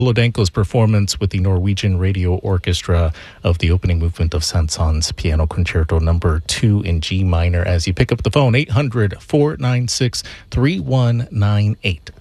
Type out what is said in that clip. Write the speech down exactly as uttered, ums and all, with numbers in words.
Lodenko's performance with the Norwegian Radio Orchestra of the opening movement of Saint-Saëns Piano Concerto number two in G minor as you pick up the phone, eight hundred, four nine six, three one nine eight.